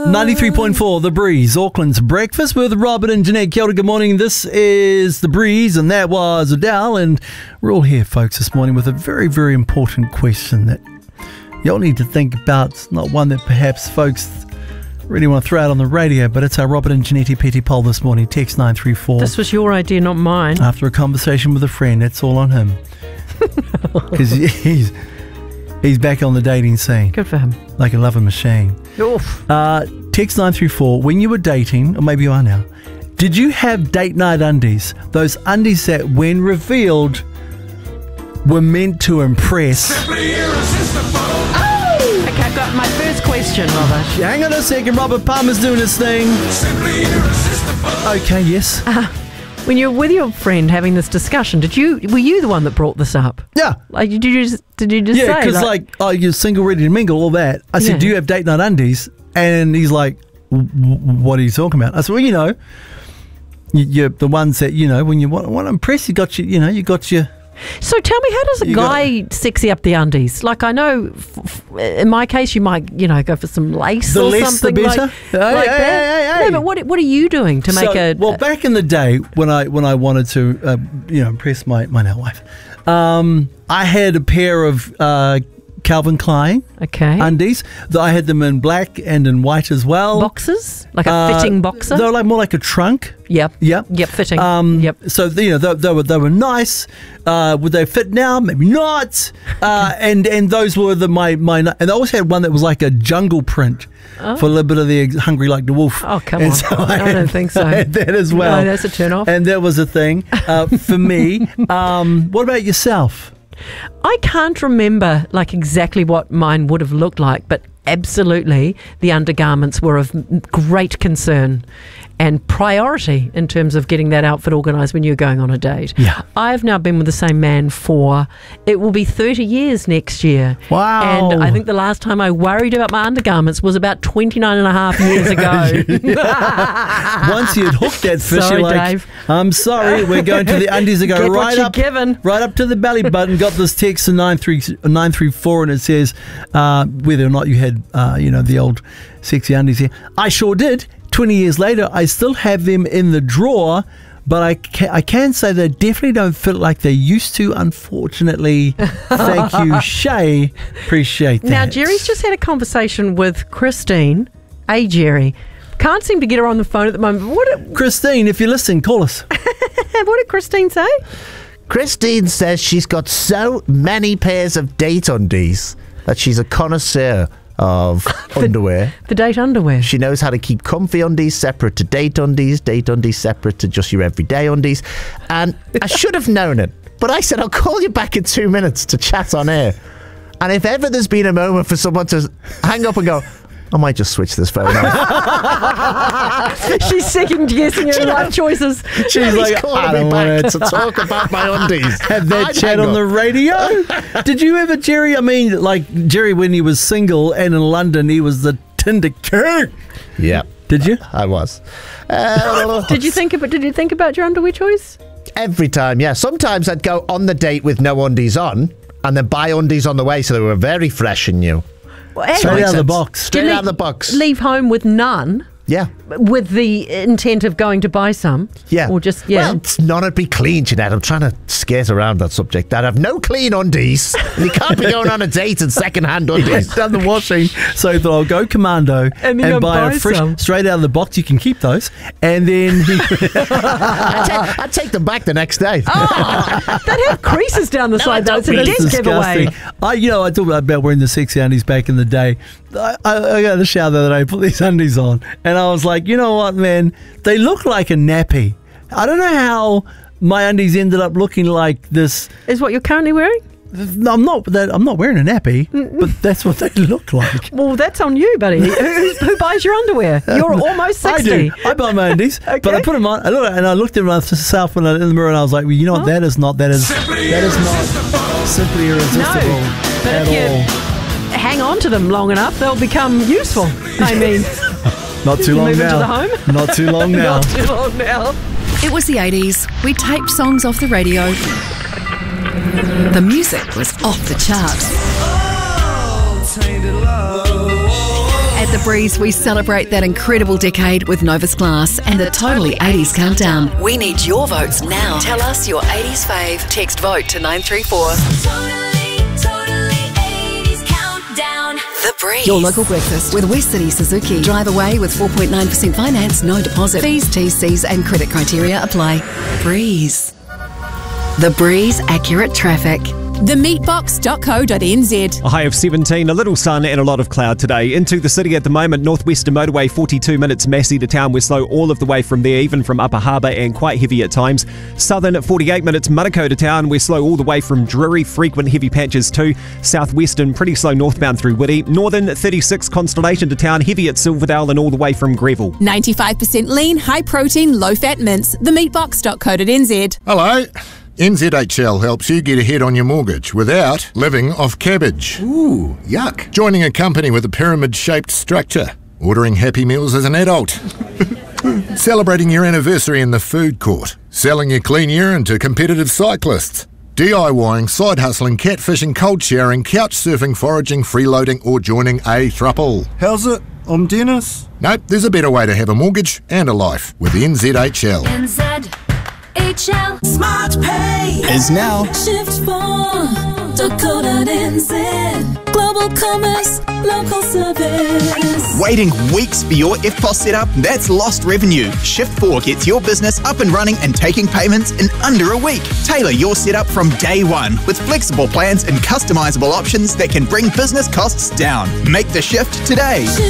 93.4 The Breeze, Auckland's breakfast with Robert and Jeanette. Kia ora, good morning. This is The Breeze and that was Adele, and we're all here, folks, this morning with a very, very important question that you all need to think about. It's not one that perhaps folks really want to throw out on the radio, but it's our Robert and Jeanette Petty poll this morning. Text 934. This was your idea, not mine. After a conversation with a friend, it's all on him. Because he's back on the dating scene. Good for him. Like a loving machine. Oof. Text 934, when you were dating, or maybe you are now, did you have date night undies? Those undies that, when revealed, were meant to impress. Simply irresistible. Oh! Okay, I've got my first question, Robert. Hang on a second, Robert Palmer's doing his thing. Simply irresistible. Okay, yes. When you were with your friend having this discussion, were you the one that brought this up? Yeah. Like, did you just Yeah, say? because oh, you're single, ready to mingle, all that. I said, Yeah. do you have date night undies? And he's like, what are you talking about? I said, well, you're the ones that, when you want to impress, you got your... So tell me, how does a guy sexy up the undies? Like, I know, in my case, you might, go for some lace The or less, something the better. like that. Hey. No, but what are you doing to make a... Well, back in the day when I wanted to, impress my now wife, I had a pair of Calvin Klein undies. I had them in black and in white as well. Boxers? Like a fitting boxer? They were more like a trunk. Yep, fitting. Yep. So they were nice. Would they fit now? Maybe not. And those were my and I always had one that was like a jungle print for a little bit of the Hungry Like the Wolf. Oh, come on! So I don't think so. I had that as well. No, that's a turn off. And that was a thing for me. What about yourself? I can't remember exactly what mine would have looked like, but absolutely the undergarments were of great concern and priority in terms of getting that outfit organised when you're going on a date. Yeah. I've now been with the same man for, it will be 30 years next year. Wow. And I think the last time I worried about my undergarments was about 29 and a half years ago. Once you'd hooked that fish, Sorry, you're like, Dave. I'm sorry, we're going to the undies that go Get what right you're up, given. right up to the belly button. Got this text to 934 and it says whether or not you had, the old sexy undies here. I sure did. 20 years later, I still have them in the drawer, but I can say they definitely don't fit like they used to, unfortunately. Thank you, Shay. Appreciate that. Now, Jerry's just had a conversation with Christine. Hey, Jerry. Can't seem to get her on the phone at the moment. Christine, if you're listening, call us. What did Christine say? Christine says she's got so many pairs of date undies that she's a connoisseur of underwear. The date underwear. She knows how to keep comfy undies separate to date undies separate to just your everyday undies. And I should have known it, but I said I'll call you back in 2 minutes to chat on air. And if ever there's been a moment for someone to hang up and go, I might just switch this phone off. She's second guessing her life choices. She's like, calling I me don't back want to talk about my undies. Have that I'd chat hang on the up. radio? Did you ever, Jerry? I mean, like Jerry when he was single and in London, he was the Tinder king. Yeah. Did you? I was. Did you think about your underwear choice? Every time, yeah. Sometimes I'd go on the date with no undies on and then buy undies on the way so they were very fresh and new. Well, Straight Makes out of the sense. box. Straight out of the box. Leave home with none, Yeah. with the intent of going to buy some. Yeah. Or just, Well, it's none of it be clean, Jeanette. I'm trying to skate around that subject. I'd have no clean undies. And you can't be going on a date in second-hand undies. I've done the washing, so I thought I'll go commando And then buy a buy fresh, some. straight out of the box. You can keep those, and then I'd take them back the next day. They'd have creases down the side, though. It's a It's dead giveaway. I talked about wearing the sexy undies back in the day. I got in the shower the other day, put these undies on, and I was like, you know what, man? They look like a nappy. I don't know how my undies ended up looking like this. Is what you're currently wearing? No, I'm not wearing a nappy, but that's what they look like. Well, that's on you, buddy. Who buys your underwear? You're almost 60. I do. I buy my undies, but I put them on. I looked at myself in the mirror, and I was like, well, you know what? That is not simply irresistible But at if you all. hang on to them long enough, they'll become useful. I mean, Not too long move now. into the home? Not too long now. Not too long now. It was the 80s. We taped songs off the radio. The music was off the charts. At The Breeze, we celebrate that incredible decade with Novus Glass and the Totally 80s Countdown. We need your votes now. Tell us your 80s fave. Text vote to 934. Totally 80s Countdown. The Breeze. Your local breakfast with West City Suzuki. Drive away with 4.9% finance, no deposit. Fees, TCs and credit criteria apply. Breeze. The Breeze Accurate Traffic. Themeatbox.co.nz. A high of 17, a little sun and a lot of cloud today. Into the city at the moment, Northwestern Motorway 42 minutes, Massey to town. We're slow all of the way from there, even from Upper Harbour, and quite heavy at times. Southern at 48 minutes, Manukau to town. We're slow all the way from Drury, frequent heavy patches too. Southwestern, pretty slow northbound through Whitty. Northern 36, Constellation to town, heavy at Silverdale and all the way from Greville. 95% lean, high protein, low fat mince. Themeatbox.co.nz. Hello. NZHL helps you get ahead on your mortgage without living off cabbage. Ooh, yuck. Joining a company with a pyramid-shaped structure. Ordering Happy Meals as an adult. Celebrating your anniversary in the food court. Selling your clean urine to competitive cyclists. DIYing, side hustling, catfishing, cold showering, couch surfing, foraging, freeloading or joining a thruple. How's it? I'm Dennis. Nope, there's a better way to have a mortgage and a life with NZHL. NZHL Smart Pay is now. Shift 4.co.nz. Global commerce, local service. Waiting weeks for your FPOS setup? That's lost revenue. Shift 4 gets your business up and running and taking payments in under a week. Tailor your setup from day one with flexible plans and customizable options that can bring business costs down. Make the shift today.